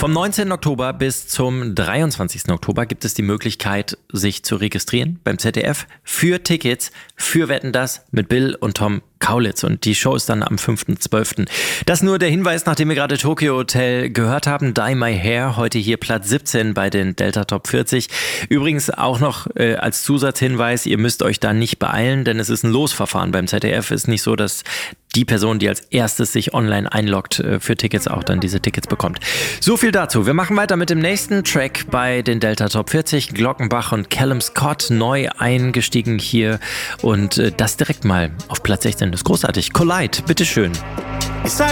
Vom 19. Oktober bis zum 23. Oktober gibt es die Möglichkeit, sich zu registrieren beim ZDF für Tickets für Wetten, dass mit Bill und Tom Kaulitz. Und die Show ist dann am 5.12. Das nur der Hinweis, nachdem wir gerade Tokyo Hotel gehört haben. Dye My Hair, heute hier Platz 17 bei den Delta Top 40. Übrigens auch noch als Zusatzhinweis, ihr müsst euch da nicht beeilen, denn es ist ein Losverfahren beim ZDF. Es ist nicht so, dass die Person, die als erstes sich online einloggt für Tickets, auch dann diese Tickets bekommt. So viel dazu. Wir machen weiter mit dem nächsten Track bei den Delta Top 40. Glockenbach und Callum Scott neu eingestiegen hier und das direkt mal auf Platz 16. Das ist großartig. Collide, bitteschön.